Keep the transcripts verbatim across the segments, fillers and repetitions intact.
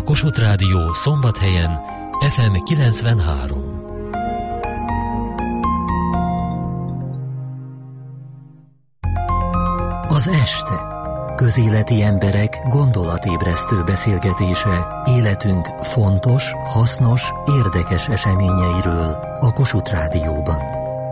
Kossuth Rádió Szombathelyen ef em kilencvenhárom. Az este. Közéleti emberek gondolatébresztő beszélgetése életünk fontos, hasznos, érdekes eseményeiről a Kossuth Rádióban.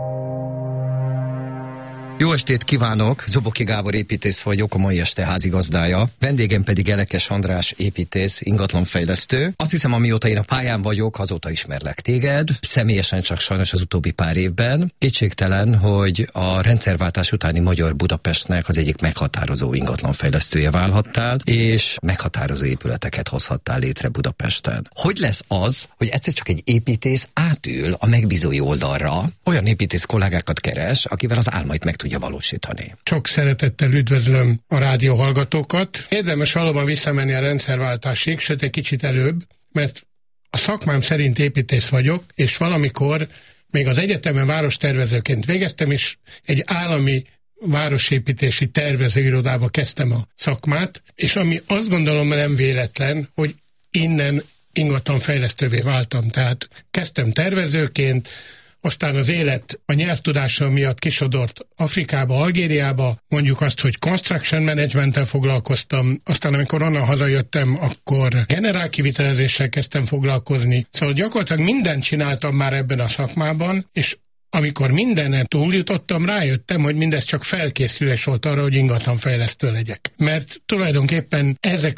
Jó estét kívánok! Zoboki Gábor építész vagyok, a mai este házigazdája. Vendégem pedig Elekes András építész, ingatlanfejlesztő. Azt hiszem, amióta én a pályán vagyok, azóta ismerlek téged. Személyesen csak sajnos az utóbbi pár évben. Kétségtelen, hogy a rendszerváltás utáni Magyar Budapestnek az egyik meghatározó ingatlanfejlesztője válhattál, és meghatározó épületeket hozhattál létre Budapesten. Hogy lesz az, hogy egyszer csak egy építész átül a megbízói oldalra, olyan építész kollégákat keres, akivel az álmait meg tudja valósítani? Sok szeretettel üdvözlöm a rádió hallgatókat. Érdemes valóban visszamenni a rendszerváltásig, sőt egy kicsit előbb, mert a szakmám szerint építész vagyok, és valamikor még az egyetemen várostervezőként végeztem, és egy állami városépítési tervezőirodába kezdtem a szakmát, és ami azt gondolom nem véletlen, hogy innen ingatlanfejlesztővé váltam. Tehát kezdtem tervezőként, aztán az élet a nyelvtudásom miatt kisodort Afrikába, Algériába, mondjuk azt, hogy construction managementtel foglalkoztam, aztán amikor onnan hazajöttem, akkor generálkivitelezéssel kezdtem foglalkozni. Szóval gyakorlatilag mindent csináltam már ebben a szakmában, és amikor mindenen túljutottam, rájöttem, hogy mindez csak felkészülés volt arra, hogy ingatlanfejlesztő legyek. Mert tulajdonképpen ezek